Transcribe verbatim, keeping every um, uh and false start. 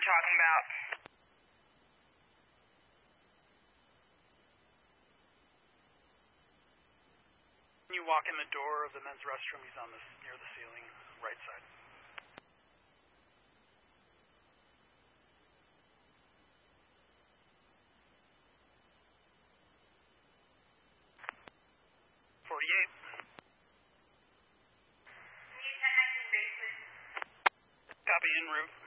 you're talking about. When you walk in the door of the men's restroom, he's on the near the ceiling, right side. forty-eight. Can you ten nineteen base, please? Copy en route.